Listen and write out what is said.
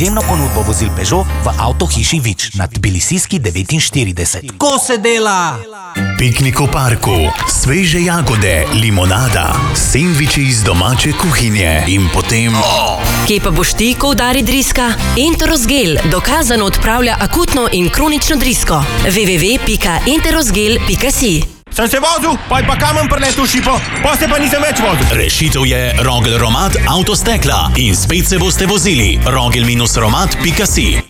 izjemno ponudbo vozil Peugeot v avtohiši Vič na Tbilisijski 49. Ko se dela? Piknik v parku, sveže jagode, limonada, sendviči iz domače kuhinje in potem... Kje pa boš ti, ko udari driska? Enterosgel dokazano odpravlja akutno in kronično drisko. www.enterosgel.si. Sem se vozil, pa je pa kamen preletel šipo, pa se pa nisem več vozil. Rešitev je Rogel Romat avtostekla in spet se boste vozili. Rogel-romat.si